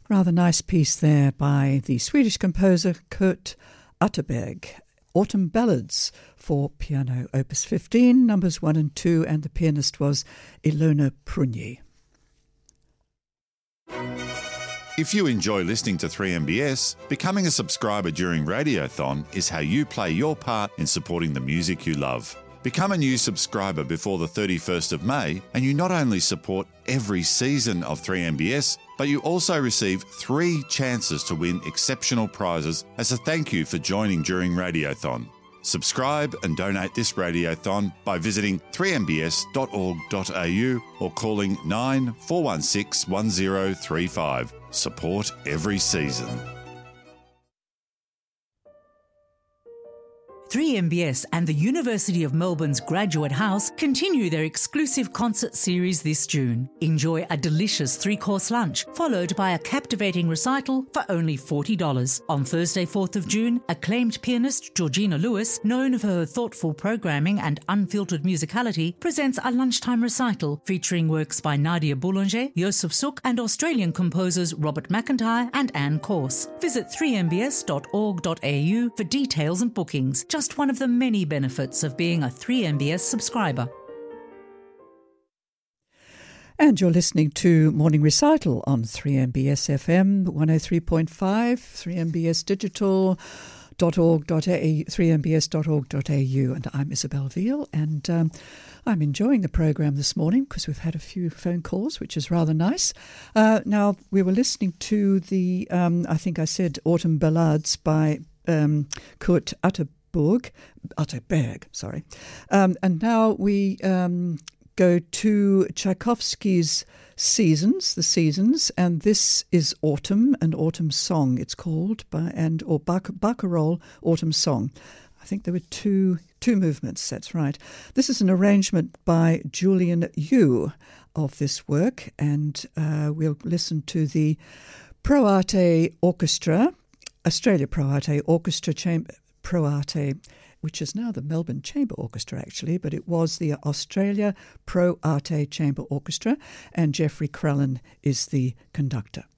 Rather nice piece there by the Swedish composer Kurt Atterberg. Autumn Ballads for piano, opus 15, numbers 1 and 2, and the pianist was Ilona Prunyi. If you enjoy listening to 3MBS, becoming a subscriber during Radiothon is how you play your part in supporting the music you love. Become a new subscriber before the 31st of May, and you not only support every season of 3MBS, but you also receive 3 chances to win exceptional prizes as a thank you for joining during Radiothon. Subscribe and donate this Radiothon by visiting 3mbs.org.au or calling 9416 1035. Support every season. 3MBS and the University of Melbourne's Graduate House continue their exclusive concert series this June. Enjoy a delicious 3-course lunch, followed by a captivating recital for only $40. On Thursday, 4th of June, acclaimed pianist Georgina Lewis, known for her thoughtful programming and unfiltered musicality, presents a lunchtime recital featuring works by Nadia Boulanger, Joseph Suk, and Australian composers Robert McIntyre and Anne Corse. Visit 3mbs.org.au for details and bookings. Just one of the many benefits of being a 3MBS subscriber. And you're listening to Morning Recital on 3MBS FM 103.5, 3MBS Digital, .3mbs.org.au, and I'm Isabel Veal, and I'm enjoying the program this morning because we've had a few phone calls, which is rather nice. Now, we were listening to the, I think I said Autumn Ballads by Kurt Atterberg, and now we go to Tchaikovsky's The Seasons, and this is Autumn, an autumn song it's called, or Barcarolle Autumn Song. I think there were two movements, that's right. This is an arrangement by Julian Yu of this work, and we'll listen to the Pro Arte Orchestra, Australia Pro Arte Orchestra Pro Arte, which is now the Melbourne Chamber Orchestra actually, but it was the Australia Pro Arte Chamber Orchestra, and Jeffrey Krellin is the conductor.